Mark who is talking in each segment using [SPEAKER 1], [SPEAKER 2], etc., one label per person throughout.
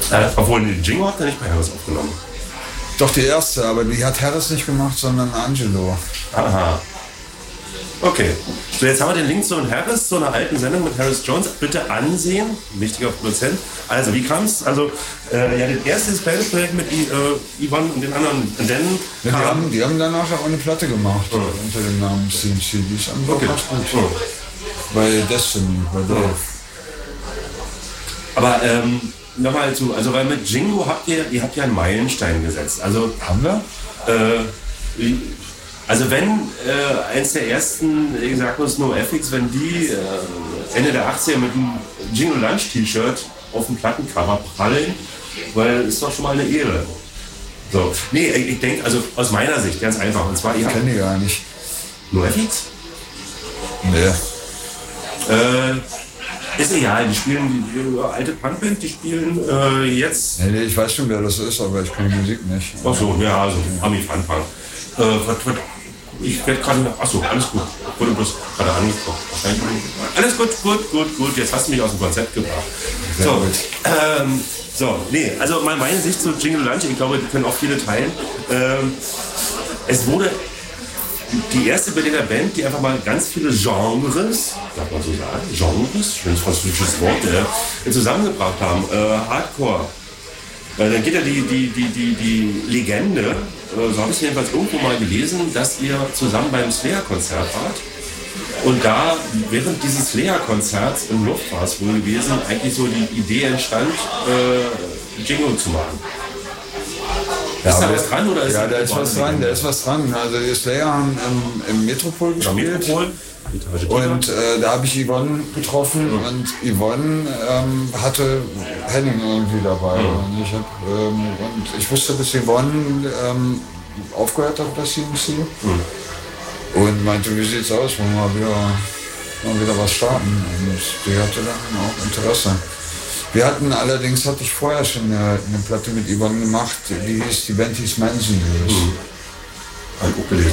[SPEAKER 1] Obwohl, die Jingo hat er nicht bei Harris aufgenommen.
[SPEAKER 2] Doch, die erste, aber die hat Harris nicht gemacht, sondern Angelo.
[SPEAKER 1] Aha. Okay. So, jetzt haben wir den Link zu Harris, zu einer alten Sendung mit Harris Jones. Bitte ansehen. Wichtiger Produzent. Also, wie kam es? Also, ja, das erste Projekt mit Yvonne und den anderen. Und dann
[SPEAKER 2] ja, die haben danach auch eine Platte gemacht unter dem Namen CNC. Die ist einfach ganz gut. Bei Destiny, bei Dave.
[SPEAKER 1] Aber nochmal zu, also weil mit Jingo habt ihr habt ja einen Meilenstein gesetzt. Also
[SPEAKER 2] haben wir?
[SPEAKER 1] Also wenn eins der ersten, ich sag mal NoFX, wenn die Ende der 80er mit einem Jingo Lunch T-Shirt auf dem Plattencover prallen, weil ist doch schon mal eine Ehre. So, nee, ich denke, also aus meiner Sicht ganz einfach. Und zwar,
[SPEAKER 2] ich kenne die gar nicht.
[SPEAKER 1] NoFX?
[SPEAKER 2] Nee.
[SPEAKER 1] Ist egal, die spielen die alte Punkband, die spielen jetzt.
[SPEAKER 2] Nee, ich weiß schon, wer das ist, aber ich kenne die Musik nicht.
[SPEAKER 1] Ach so, ja, also Ami-Fun-Punk. Ich werde gerade noch. Achso, alles gut. Wurde bloß gerade angeguckt. Alles gut. Jetzt hast du mich aus dem Konzept gebracht. So, nee, also mal meine Sicht zu Jingle Lunch, ich glaube, die können auch viele teilen. Es wurde die erste Berliner Band, die einfach mal ganz viele Genres, darf man so sagen, Genres, schönes französisches Wort, zusammengebracht haben. Hardcore. Dann geht ja die Legende, so habe ich es jedenfalls irgendwo mal gelesen, dass ihr zusammen beim Slayer-Konzert wart. Und da während dieses Slayer-Konzerts im Luft war es wohl gewesen, eigentlich so die Idee entstand, Jingo zu machen.
[SPEAKER 2] Ja,
[SPEAKER 1] ist da was dran oder ist
[SPEAKER 2] ja, da ist was dran, Also die Slayer haben im Metropol gespielt. Und da habe ich Yvonne getroffen und Yvonne hatte Henning irgendwie dabei. Und ich wusste, dass Yvonne aufgehört hat bei CNC und meinte, wie sieht's aus, wollen wir mal wieder was starten. Und die hatte dann auch Interesse. Allerdings hatte ich vorher schon eine Platte mit Yvonne gemacht, die hieß, die Band hieß Manson.
[SPEAKER 1] Habe ich auch gelesen,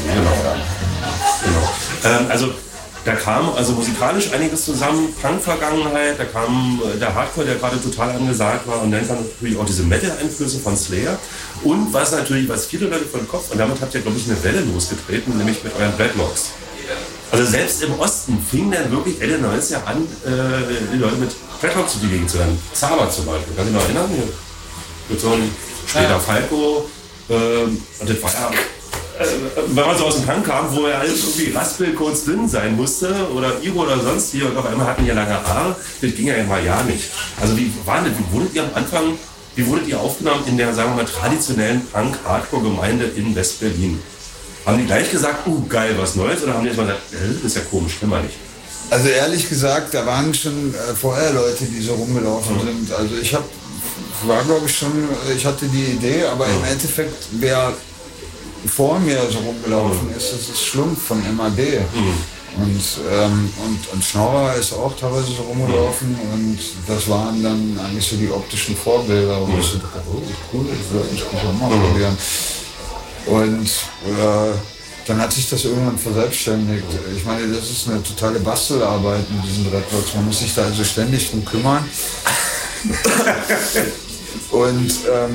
[SPEAKER 1] genau. Also da kam also musikalisch einiges zusammen, Punk-Vergangenheit, da kam der Hardcore, der gerade total angesagt war, und dann kam natürlich auch diese Metal-Einflüsse von Slayer und was viele Leute vor den Kopf, und damit habt ihr, glaube ich, eine Welle losgetreten, nämlich mit euren Dreadlocks. Also selbst im Osten fing dann wirklich Ende 90er an, die Leute mit Dreadlocks zu bewegen zu werden. Xaver zum Beispiel, kann ich noch erinnern? Mit so einem später Falco, und das war ja, wenn man so aus dem Punk kam, wo ja alles irgendwie raspel, kurz dünn sein musste, oder Iro oder sonst hier, und auf einmal hatten ja lange Haare, das ging ja mal ja nicht. Also wie wurdet ihr am Anfang, wie wurdet ihr aufgenommen in der, sagen wir mal, traditionellen Punk-Hardcore-Gemeinde in West-Berlin? Haben die gleich gesagt, geil, was Neues, oder haben die erstmal gesagt, das ist ja komisch, kennen wir nicht?
[SPEAKER 2] Also ehrlich gesagt, da waren schon vorher Leute, die so rumgelaufen sind. Also ich hatte die Idee, aber im Endeffekt, wer vor mir so rumgelaufen ist, das ist Schlumpf von MAD. Und Schnorrer ist auch teilweise so rumgelaufen, und das waren dann eigentlich so die optischen Vorbilder. Und ich dachte, cool, ich würde mich auch mal probieren. Und dann hat sich das irgendwann verselbstständigt. Ich meine, das ist eine totale Bastelarbeit mit diesen Dreadlocks. Man muss sich da also ständig drum kümmern. Und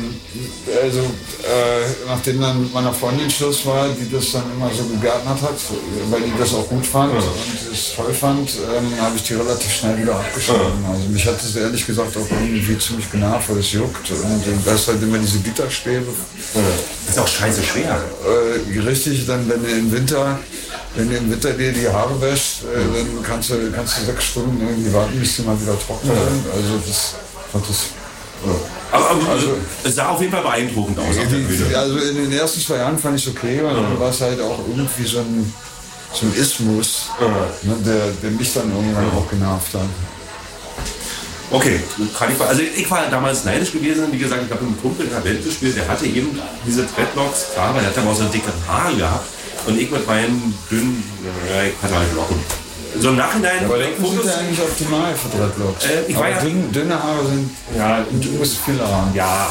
[SPEAKER 2] nachdem dann mit meiner Freundin Schluss war, die das dann immer so gegärtnert hat, weil die das auch gut fand und es toll fand, habe ich die relativ schnell wieder abgeschnitten. Also mich hat das ehrlich gesagt auch irgendwie ziemlich genervt, weil es juckt. Und da ist halt immer diese Gitterstäbe.
[SPEAKER 1] Das ist auch scheiße schwer.
[SPEAKER 2] Richtig, dann wenn du im Winter dir die Haare wäschst, dann kannst du 6 Stunden irgendwie warten, bis die mal wieder trocken sind. Also das.
[SPEAKER 1] Aber es sah auf jeden Fall beeindruckend aus.
[SPEAKER 2] Also in den ersten 2 Jahren fand ich es okay, weil dann war es halt auch irgendwie so ein Ismus, der mich dann irgendwann auch genervt hat.
[SPEAKER 1] Okay, also ich war damals neidisch gewesen, wie gesagt, ich habe mit einem Kumpel in der Band gespielt, der hatte eben diese Dreadlocks, klar, weil der hat aber auch so dicke Haare gehabt, und ich mit meinen dünnen, ich hatte halt Locken. So im Nachhinein.
[SPEAKER 2] Aber Locken sind ja eigentlich optimal für Dreadlocks. Dünne Haare sind. Ja, du musst viele haben.
[SPEAKER 1] Ja.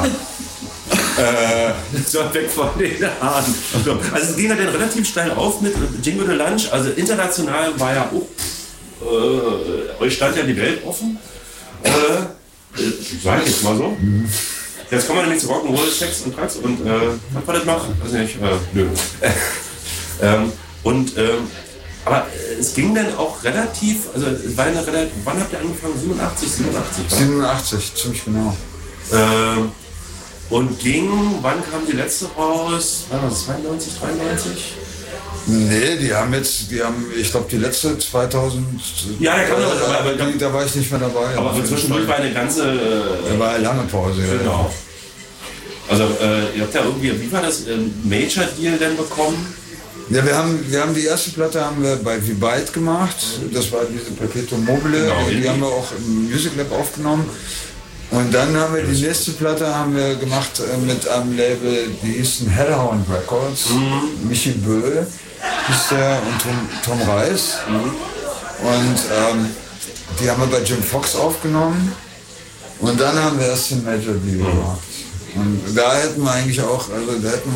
[SPEAKER 1] So weg von den Haaren. So, also es ging ja dann relativ steil auf mit Jingo the Lunch. Also international war ja auch, euch stand ja die Welt offen. sag ich jetzt mal so. Jetzt kommen wir nämlich zu Rock'n'Roll, Sex und Drugs und was war das noch? Weiß nicht, nö. Aber es ging dann auch relativ, also es war eine relativ, wann habt ihr angefangen? 87, was?
[SPEAKER 2] 87, ziemlich genau.
[SPEAKER 1] Und wann kam die letzte raus? War das 92, 93?
[SPEAKER 2] Nee, die haben, ich glaube, die letzte 2000.
[SPEAKER 1] Ja, der kam aber
[SPEAKER 2] da war ich nicht mehr dabei.
[SPEAKER 1] Aber zwischendurch war eine ganze.
[SPEAKER 2] Da war eine lange Pause.
[SPEAKER 1] Genau. Also, ihr habt ja irgendwie, wie war das, Major Deal denn bekommen?
[SPEAKER 2] Ja, wir haben die erste Platte haben wir bei V-Byte gemacht. Das war diese Perpetuum mobile. Genau, die haben wir auch im Music Lab aufgenommen. Und dann haben wir die nächste Platte gemacht mit einem Label, die hießen Hellhound Records. Michi Böhl hieß der und Tom Reis. Und die haben wir bei Jim Fox aufgenommen. Und dann haben wir erst den Major Deal gemacht. Und da hätten wir eigentlich auch, hätten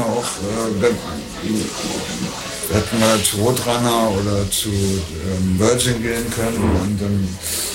[SPEAKER 2] wir zu Roadrunner oder zu Virgin gehen können und dann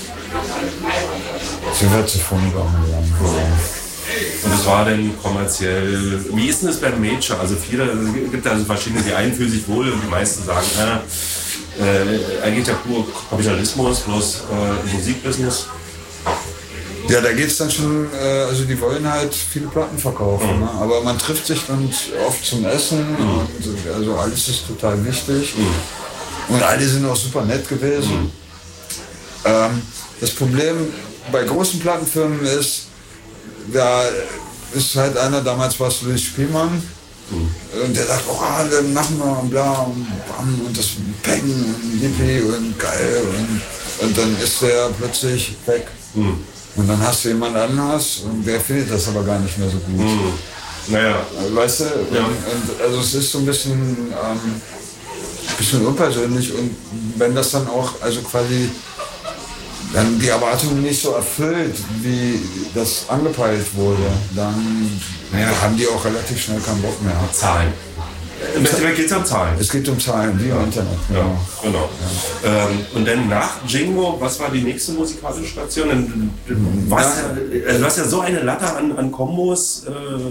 [SPEAKER 2] sind wir zu Phonogramm gegangen.
[SPEAKER 1] Und das war dann kommerziell, wie ist denn das beim Major? Also es gibt also verschiedene, die einen fühlen sich wohl und die meisten sagen, eigentlich der pure Kapitalismus plus Musikbusiness.
[SPEAKER 2] Ja, da geht es dann schon, also die wollen halt viele Platten verkaufen, ne? Aber man trifft sich dann oft zum Essen, und, also alles ist total wichtig und alle sind auch super nett gewesen. Das Problem bei großen Plattenfirmen ist, da ist halt einer, damals war es Louis Spielmann, und der sagt, oh, dann machen wir und bla und bam und das Peng und Yippie und geil und dann ist der plötzlich weg. Und dann hast du jemand anders und der findet das aber gar nicht mehr so gut.
[SPEAKER 1] Naja.
[SPEAKER 2] Weißt du? Ja. Und also es ist so ein bisschen unpersönlich und wenn das dann auch, also quasi dann die Erwartungen nicht so erfüllt, wie das angepeilt wurde, dann haben die auch relativ schnell keinen Bock mehr.
[SPEAKER 1] Zahlen. Im Endeffekt geht es um Zahlen.
[SPEAKER 2] Es geht um Zahlen, wie im Internet.
[SPEAKER 1] Genau. Ja. Und dann nach Jingo, was war die nächste musikalische Station? Du hast ja so eine Latte an Kombos.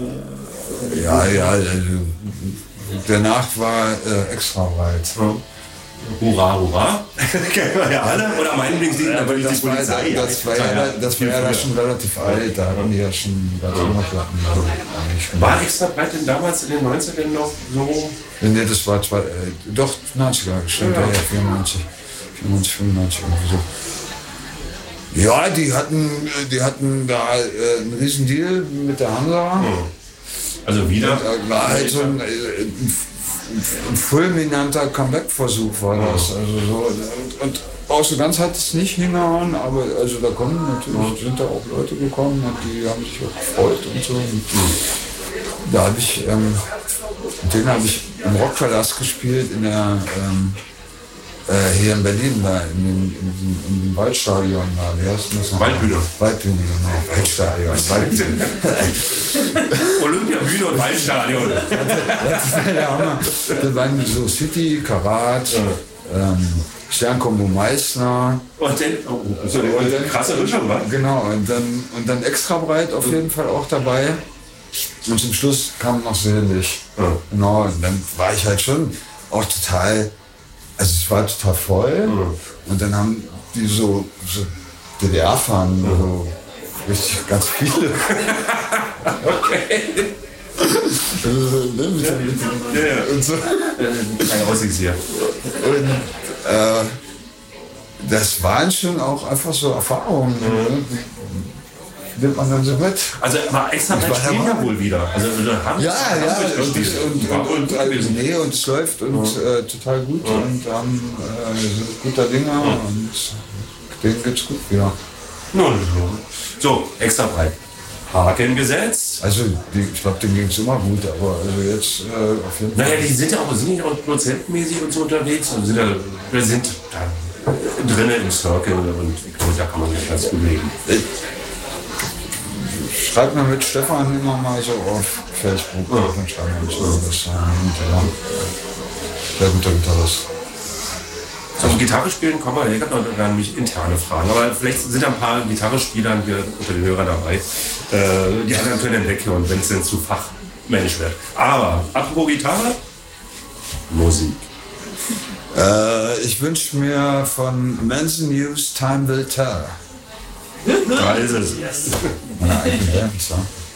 [SPEAKER 2] Also, danach war extra weit.
[SPEAKER 1] Hurra, hurra. Kennen wir ja alle. Oder mein Lieblingslied natürlich die Polizei.
[SPEAKER 2] Das war ja schon relativ alt, da hatten die ja schon Platten.
[SPEAKER 1] War extra breit denn damals in den 90ern noch so?
[SPEAKER 2] Nee, das war 90er, stimmt, ja, 94, 95 irgendwie so. Ja, die hatten da einen riesen Deal mit der Hansa.
[SPEAKER 1] Also wieder?
[SPEAKER 2] War halt so ein fulminanter Comeback-Versuch war das. Also so, und auch so ganz hat es nicht hingehauen, aber also da sind da auch Leute gekommen und die haben sich auch gefreut und so. Und da habe ich, den habe ich im Rockpalast gespielt in der hier in Berlin, da in dem Waldstadion, da, wie heißt das noch?
[SPEAKER 1] Waldbühne.
[SPEAKER 2] Waldbühne, genau. Waldstadion.
[SPEAKER 1] Olympiabühne und Waldstadion.
[SPEAKER 2] Das war der Hammer. Da waren so City, Karat, Sternkombo Meißner.
[SPEAKER 1] Und dann krasse Mischung, wa?
[SPEAKER 2] Genau, und dann extra breit auf jeden Fall auch dabei. Und zum Schluss kam noch Selig. Genau, und dann war ich halt schon auch total. Also es war total voll und dann haben die so DDR-Fahnen, so richtig ganz viele.
[SPEAKER 1] Okay.
[SPEAKER 2] Und so.
[SPEAKER 1] Keine Aussicht hier.
[SPEAKER 2] Und das waren schon auch einfach so Erfahrungen. Nimmt man dann so mit.
[SPEAKER 1] Also war extra bei Spielen ja wohl wieder. Also
[SPEAKER 2] und es läuft und total gut und sind guter Dinger und denen geht's gut wieder.
[SPEAKER 1] So, extra breit. Haken gesetzt.
[SPEAKER 2] Also ich glaube, denen ging es immer gut, aber also jetzt auf jeden Fall.
[SPEAKER 1] Naja, die sind ja auch produzentenmäßig und so unterwegs und sind da drinnen im Circle und da kann man nicht ganz gut leben.
[SPEAKER 2] Schreibt mir mit Stefan immer mal so auf Facebook, dann schreiben wir uns das. Sehr guter Gitarrist.
[SPEAKER 1] Zum Gitarre spielen kommen wir, ich habe noch nämlich interne Fragen, aber vielleicht sind ein paar Gitarrespieler hier unter den Hörern dabei. Die anderen können dann weghören, wenn es denn zu fachmännisch wird. Aber apropos Gitarre, Musik.
[SPEAKER 2] Ich wünsche mir von Manson News Time Will Tell.
[SPEAKER 1] Da ist es.
[SPEAKER 2] Meine eigene Band, so.